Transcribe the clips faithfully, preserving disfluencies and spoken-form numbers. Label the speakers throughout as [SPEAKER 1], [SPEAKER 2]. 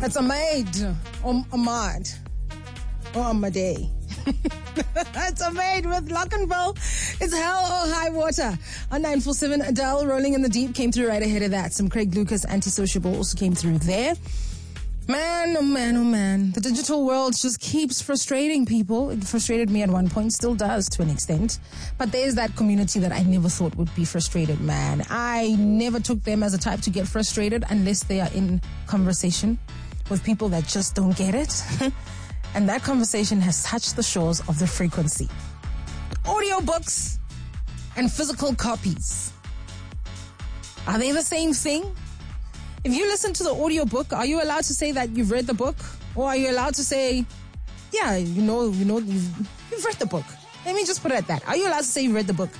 [SPEAKER 1] It's Ahmad or Ahmad or Ahmade. It's Ahmad with Lockenville. It's Hell or High Water on nine four seven. Adele, Rolling in the Deep, came through right ahead of that. Some Craig Lucas, Antisociable, also came through there. Man, oh man, oh man. The digital world just keeps frustrating people. It frustrated me at one point, still does to an extent. But there's that community that I never thought would be frustrated, man. I never took them as a type to get frustrated unless they are in conversation with people that just don't get it. And that conversation has touched the shores of the frequency. Audiobooks and physical copies. Are they the same thing? If you listen to the audiobook, are you allowed to say that you've read the book? Or are you allowed to say, yeah, you know, you know, you've, you've read the book? Let me just put it at that. Are you allowed to say you read the book?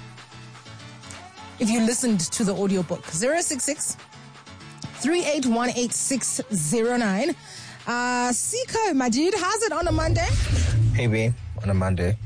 [SPEAKER 1] If you listened to the audiobook. zero six six, three eight one, eight six zero nine. Uh, Siko, my dude, how's it on a Monday?
[SPEAKER 2] Hey, babe, on a Monday.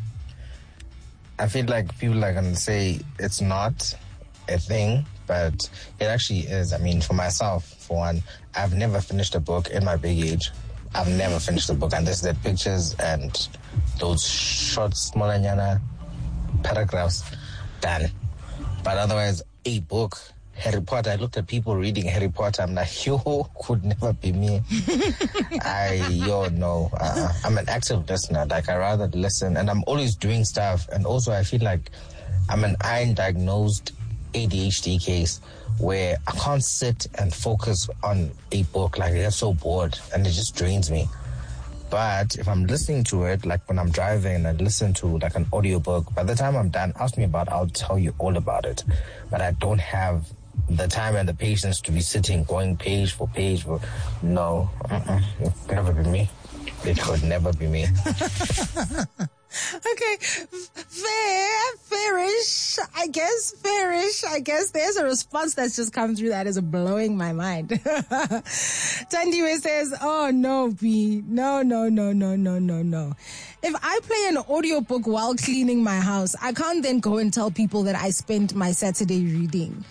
[SPEAKER 2] I feel like people are going to say it's not a thing, but it actually is. I mean, for myself, for one, I've never finished a book in my big age. I've never finished a book, and there's the pictures and those short, smaller nyana paragraphs done. But otherwise, a book, Harry Potter, I looked at people reading Harry Potter, I'm like, yo, could never be me. I, yo, no. Uh, I'm an active listener. Like, I rather listen, and I'm always doing stuff. And also, I feel like I'm an iron diagnosed A D H D case where I can't sit and focus on a book. Like, I get so bored and it just drains me. But if I'm listening to it, like when I'm driving and listen to like an audiobook, by the time I'm done, ask me about it, I'll tell you all about it. But I don't have the time and the patience to be sitting, going page for page for, no, uh-uh, it could never be me. It could never be me.
[SPEAKER 1] Okay, fair, fairish, I guess, fairish, I guess. There's a response that's just come through that is blowing my mind. Tandiwe says, oh no, B, no, no, no, no, no, no, no. If I play an audiobook while cleaning my house, I can't then go and tell people that I spent my Saturday reading.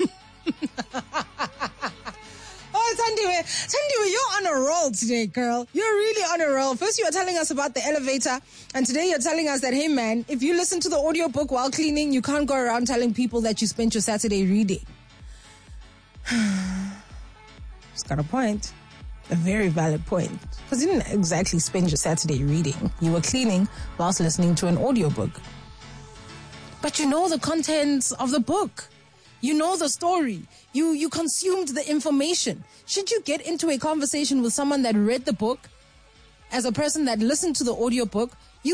[SPEAKER 1] Oh, Tandiwe, Tandiwe, you're on a roll today, girl. You're really on a roll. First, you were telling us about the elevator, and today you're telling us that, hey, man, if you listen to the audiobook while cleaning, you can't go around telling people that you spent your Saturday reading. It's got a point. A very valid point. Because you didn't exactly spend your Saturday reading. You were cleaning whilst listening to an audiobook. But you know the contents of the book. You know the story. You you consumed the information. Should you get into a conversation with someone that read the book as a person that listened to the audiobook,